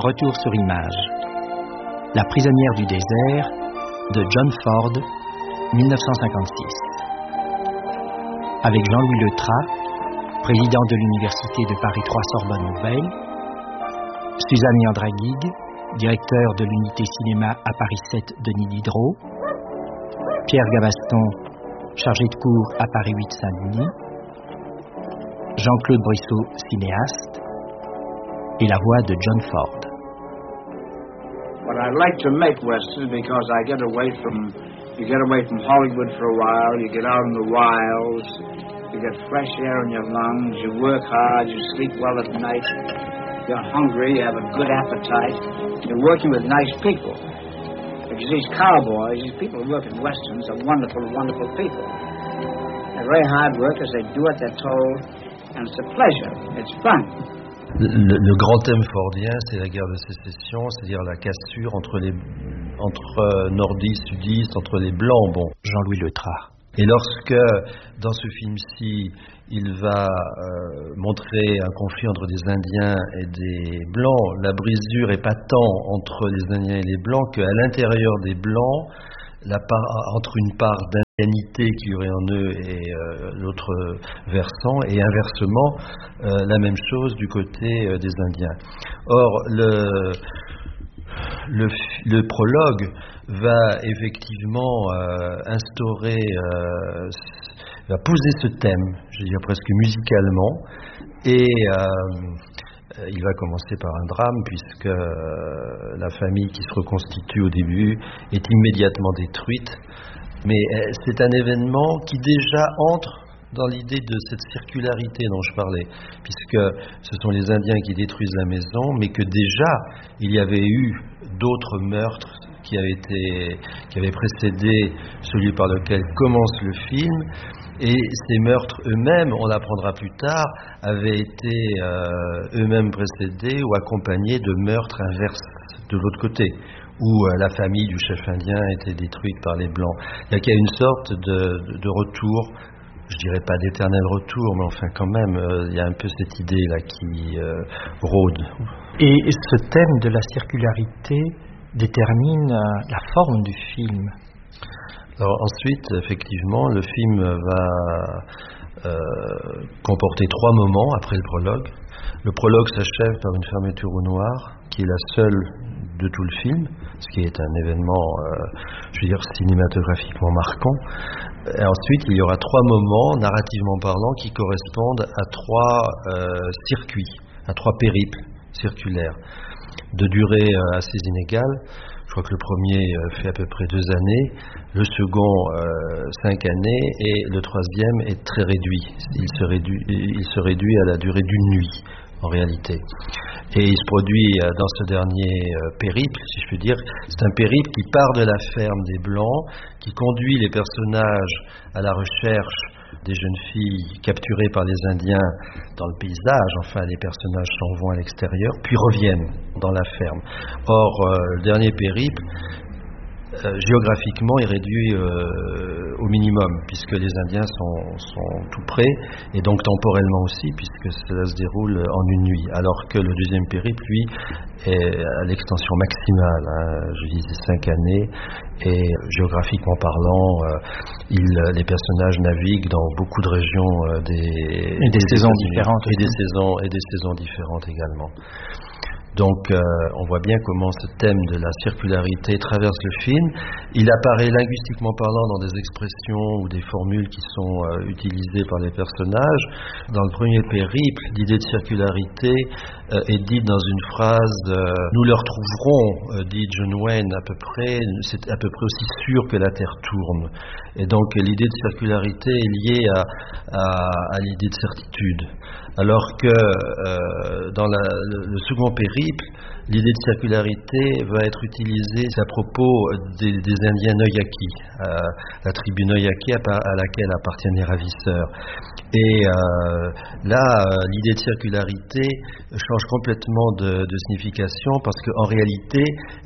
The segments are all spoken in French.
Retour sur image. La prisonnière du désert de John Ford, 1956. Avec Jean-Louis Letras, président de l'Université de Paris 3 Sorbonne Nouvelle, Suzanne Yandraguig, directeur de l'unité cinéma à Paris 7 Denis Diderot, Pierre Gabaston, chargé de cours à Paris 8 Saint-Denis, Jean-Claude Brissot, cinéaste, et la voix de John Ford. But I like to make westerns because you get away from Hollywood for a while, you get out in the wilds, you get fresh air in your lungs, you work hard, you sleep well at night, you're hungry, you have a good appetite, you're working with nice people. Because these cowboys, these people who work in westerns are wonderful, wonderful people. They're very hard workers, they do what they're told, and it's a pleasure, it's fun. Le grand thème fordien, c'est la guerre de sécession, c'est-à-dire la cassure entre nordistes, sudistes, entre les blancs. Bon. Jean-Louis Letras. Et lorsque, dans ce film-ci, il va montrer un conflit entre des Indiens et des Blancs, la brisure est pas tant entre les Indiens et les Blancs qu'à l'intérieur des Blancs, entre une part d'indianité qu'il y aurait en eux et l'autre versant, et inversement, la même chose du côté des Indiens. Or, le prologue va effectivement va poser ce thème, je veux dire presque musicalement, et il va commencer par un drame puisque la famille qui se reconstitue au début est immédiatement détruite. Mais c'est un événement qui déjà entre dans l'idée de cette circularité dont je parlais, puisque ce sont les Indiens qui détruisent la maison, mais que déjà il y avait eu d'autres meurtres qui avaient précédé celui par lequel commence le film. Et ces meurtres eux-mêmes, on l'apprendra plus tard, avaient été eux-mêmes précédés ou accompagnés de meurtres inverses de l'autre côté, où la famille du chef indien était détruite par les Blancs. Il y a une sorte de retour, je dirais pas d'éternel retour, mais enfin quand même, il y a un peu cette idée-là qui rôde. Et ce thème de la circularité détermine la forme du film. Alors ensuite, effectivement, le film va comporter 3 moments après le prologue. Le prologue s'achève par une fermeture au noir, qui est la seule de tout le film, ce qui est un événement, cinématographiquement marquant. Et ensuite, il y aura 3 moments, narrativement parlant, qui correspondent à 3 circuits, à 3 périples circulaires, de durée assez inégale. Je crois que le premier fait à peu près 2 années, le second 5 années et le troisième est très réduit. Il se réduit à la durée d'une nuit en réalité. Et il se produit dans ce dernier périple, si je puis dire, c'est un périple qui part de la ferme des Blancs, qui conduit les personnages à la recherche des jeunes filles capturées par les Indiens dans le paysage, enfin les personnages s'en vont à l'extérieur, puis reviennent dans la ferme. Or, le dernier périple, géographiquement, est réduit au minimum, puisque les Indiens sont tout près, et donc temporellement aussi, puisque cela se déroule en une nuit, alors que le deuxième périple, lui, est à l'extension maximale, je disais 5 années, et géographiquement parlant, les personnages naviguent dans beaucoup de régions des saisons différentes. Et des saisons différentes également. Donc on voit bien comment ce thème de la circularité traverse le film. Il apparaît linguistiquement parlant dans des expressions ou des formules qui sont utilisées par les personnages. Dans le premier périple, l'idée de circularité est dite dans une phrase nous le retrouverons, dit John Wayne, c'est à peu près aussi sûr que la Terre tourne. Et donc l'idée de circularité est liée à l'idée de certitude. Alors que dans le second périple, l'idée de circularité va être utilisée à propos des Indiens Noyaki, la tribu Noyaki à laquelle appartiennent les ravisseurs. Et là, l'idée de circularité change complètement de signification parce qu'en réalité,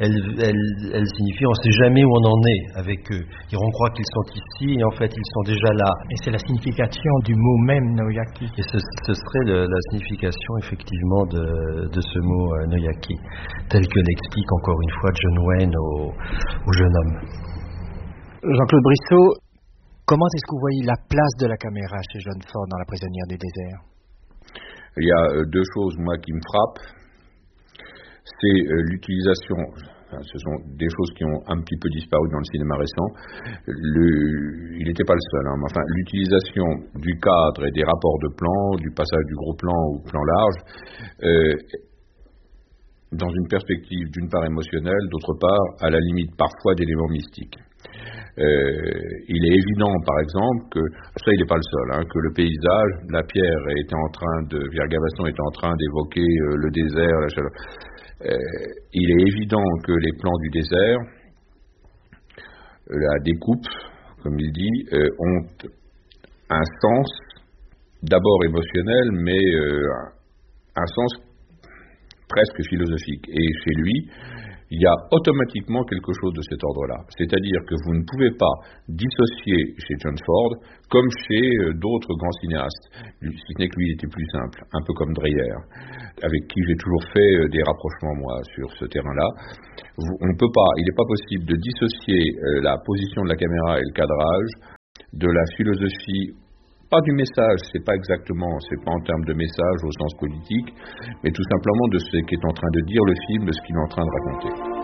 elle signifie on ne sait jamais où on en est avec eux. On croit qu'ils sont ici et en fait ils sont déjà là. Et c'est la signification du mot même Noyaki. Et ce serait serait la signification effectivement de ce mot Noyaki, tel que l'explique encore une fois John Wayne au jeune homme. Jean-Claude Brissot, comment est-ce que vous voyez la place de la caméra chez John Ford dans La prisonnière du désert? Il y a deux choses, moi, qui me frappent. C'est l'utilisation, ce sont des choses qui ont un petit peu disparu dans le cinéma récent. Il n'était pas le seul, hein, mais enfin, l'utilisation du cadre et des rapports de plan, du passage du gros plan au plan large, dans une perspective d'une part émotionnelle, d'autre part, à la limite parfois d'éléments mystiques. Il est évident, par exemple, que, ça il n'est pas le seul, hein, que le paysage, la pierre Viergavaston était en train d'évoquer le désert, la chaleur. Il est évident que les plans du désert, la découpe, comme il dit, ont un sens d'abord émotionnel, mais un sens presque philosophique. Et chez lui, il y a automatiquement quelque chose de cet ordre-là. C'est-à-dire que vous ne pouvez pas dissocier chez John Ford, comme chez d'autres grands cinéastes, si ce n'est que lui il était plus simple, un peu comme Dreyer, avec qui j'ai toujours fait des rapprochements, moi, sur ce terrain-là. Il n'est pas possible de dissocier la position de la caméra et le cadrage de la philosophie, pas du message, c'est pas en termes de message au sens politique, mais tout simplement de ce qu'est en train de dire le film, de ce qu'il est en train de raconter.